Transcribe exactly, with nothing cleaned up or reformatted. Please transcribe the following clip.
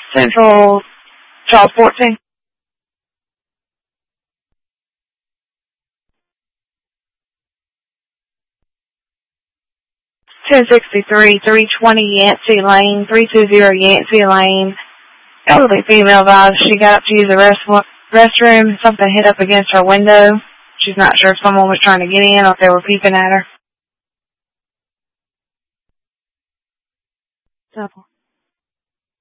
Central Child Support Team. ten sixty-three, three twenty Yancey Lane, three two zero Yancey Lane. Elderly female advised she got up to use the rest, restroom. Something hit up against her window. She's not sure if someone was trying to get in or if they were peeping at her. Double.